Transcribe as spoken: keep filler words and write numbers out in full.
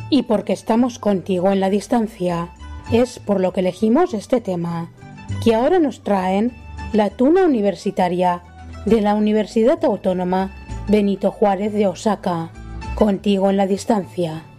Y porque estamos contigo en la distancia, es por lo que elegimos este tema, que ahora nos traen la tuna universitaria de la Universidad Autónoma Benito Juárez de Osaka, contigo en la distancia.